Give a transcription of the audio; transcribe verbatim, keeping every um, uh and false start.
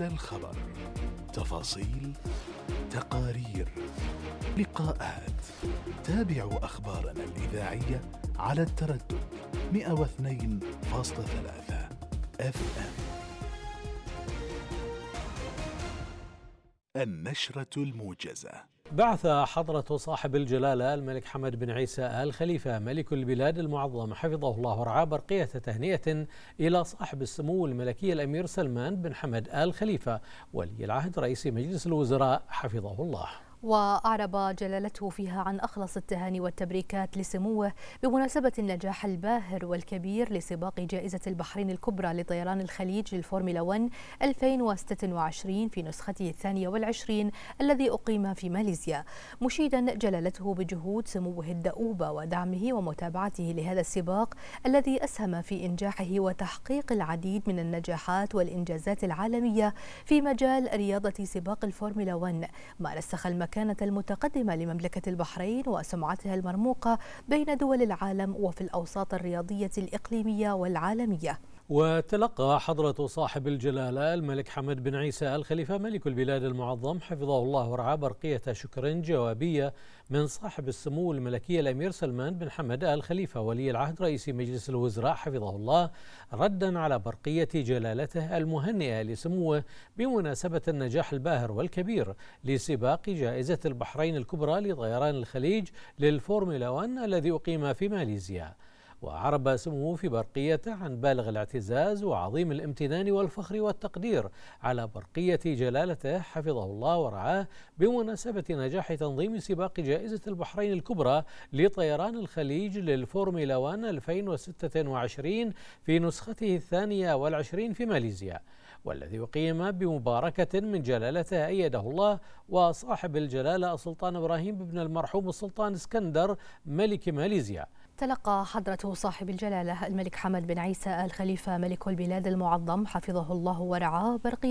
هذا الخبر، تفاصيل، تقارير، لقاءات. تابعوا أخبارنا الإذاعية على التردد مئة واثنين فاصلة ثلاثة اف ام. النشرة الموجزة. بعث حضرة صاحب الجلالة الملك حمد بن عيسى آل خليفة ملك البلاد المعظم حفظه الله ورعاه برقية تهنئة إلى صاحب السمو الملكي الأمير سلمان بن حمد آل خليفة ولي العهد رئيس مجلس الوزراء حفظه الله. وأعرب جلالته فيها عن أخلص التهاني والتبريكات لسموه بمناسبة النجاح الباهر والكبير لسباق جائزة البحرين الكبرى لطيران الخليج للفورمولا واحد ألفين وستة وعشرين في نسخته الثانية والعشرين الذي أقيم في ماليزيا، مشيدا جلالته بجهود سموه الدؤوبة ودعمه ومتابعته لهذا السباق الذي أسهم في إنجاحه وتحقيق العديد من النجاحات والإنجازات العالمية في مجال رياضة سباق الفورمولا واحد، ما رسخ المكانة المتقدمة لمملكة البحرين وسمعتها المرموقة بين دول العالم وفي الأوساط الرياضية الإقليمية والعالمية. وتلقى حضرة صاحب الجلالة الملك حمد بن عيسى آل خليفة ملك البلاد المعظم حفظه الله ورعاه برقية شكر جوابية من صاحب السمو الملكي الأمير سلمان بن حمد آل خليفة ولي العهد رئيس مجلس الوزراء حفظه الله، ردا على برقية جلالته المهنئة لسموه بمناسبة النجاح الباهر والكبير لسباق جائزة البحرين الكبرى لطيران الخليج للفورمولا واحد الذي أقيم في ماليزيا. وعرب سموه في برقيته عن بالغ الاعتزاز وعظيم الامتنان والفخر والتقدير على برقية جلالته حفظه الله ورعاه بمناسبة نجاح تنظيم سباق جائزة البحرين الكبرى لطيران الخليج للفورمولا واحد ألفين وستة وعشرين في نسخته الثانية والعشرين في ماليزيا، والذي أقيم بمباركة من جلالته أيده الله وصاحب الجلالة السلطان إبراهيم بن المرحوم السلطان اسكندر ملك ماليزيا. تلقى حضرة صاحب الجلالة الملك حمد بن عيسى آل خليفة ملك البلاد المعظم حفظه الله ورعاه برقية